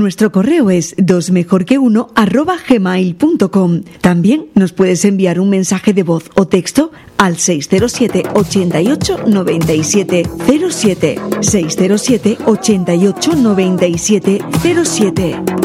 Nuestro correo es dosmejorqueuno@gmail.com. También nos puedes enviar un mensaje de voz o texto al 607 88 97 07. 607 88 97 07.